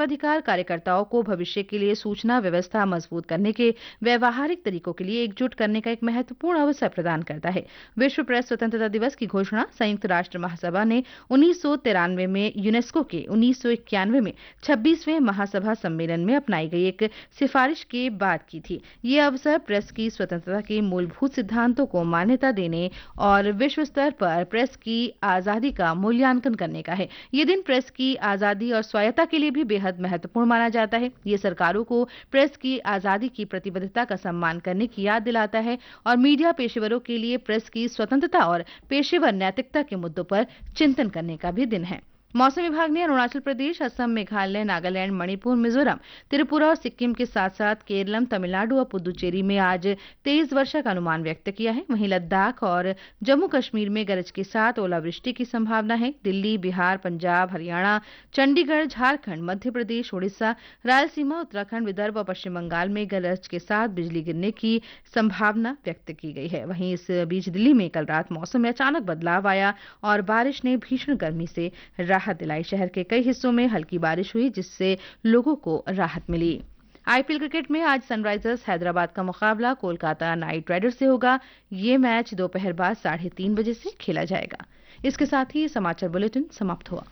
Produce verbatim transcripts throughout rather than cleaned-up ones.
मानवाधिकार कार्यकर्ताओं को भविष्य के लिए सूचना व्यवस्था मजबूत करने के व्यवहारिक तरीकों के लिए एकजुट करने का एक महत्वपूर्ण अवसर प्रदान करता है। विश्व प्रेस स्वतंत्रता दिवस की घोषणा संयुक्त राष्ट्र महासभा ने उन्नीस सौ तिरानवे में यूनेस्को के उन्नीस सौ इक्यानवे में छब्बीसवें महासभा सम्मेलन में अपनाई गई एक सिफारिश के बाद की थी। ये अवसर प्रेस की स्वतंत्रता के मूलभूत सिद्धांतों को मान्यता देने और विश्व स्तर पर प्रेस की आजादी का मूल्यांकन करने का है। ये दिन प्रेस की आजादी और स्वायत्ता के लिए भी बेहद महत्वपूर्ण माना जाता है। ये सरकारों को प्रेस की आजादी की प्रतिबद्धता का सम्मान करने की याद दिलाता है और मीडिया पेशेवरों के लिए प्रेस की स्वतंत्रता और पेशेवर नैतिकता के मुद्दों पर चिंतन करने का भी दिन है। मौसम विभाग ने अरुणाचल प्रदेश, असम, मेघालय, नागालैंड, मणिपुर, मिजोरम, त्रिपुरा और सिक्किम के साथ साथ केरलम, तमिलनाडु और पुदुचेरी में आज तेज वर्षा का अनुमान व्यक्त किया है। वहीं लद्दाख और जम्मू कश्मीर में गरज के साथ ओलावृष्टि की संभावना है। दिल्ली, बिहार, पंजाब, हरियाणा, चंडीगढ़, झारखंड, मध्य प्रदेश, उड़ीसा, रायलसीमा, उत्तराखंड, विदर्भ और पश्चिम बंगाल में गरज के साथ बिजली गिरने की संभावना व्यक्त की गई है। वहीं इस बीच दिल्ली में कल रात मौसम में अचानक बदलाव आया और बारिश ने भीषण गर्मी से राहत दिलाई। शहर के कई हिस्सों में हल्की बारिश हुई जिससे लोगों को राहत मिली। आईपीएल क्रिकेट में आज सनराइजर्स हैदराबाद का मुकाबला कोलकाता नाइट राइडर्स से होगा। ये मैच दोपहर बाद साढ़े तीन बजे से खेला जाएगा। इसके साथ ही समाचार बुलेटिन समाप्त हुआ।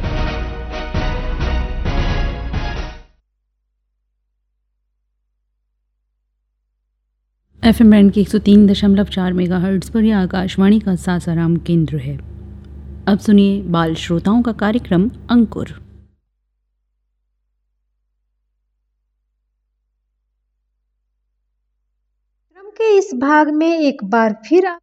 एफएम बैंड की एक सौ तीन दशमलव चार मेगाहर्ट्ज पर यह आकाशवाणी का सासाराम केंद्र है। अब सुनिए बाल श्रोताओं का कार्यक्रम अंकुर। कार्यक्रम के इस भाग में एक बार फिर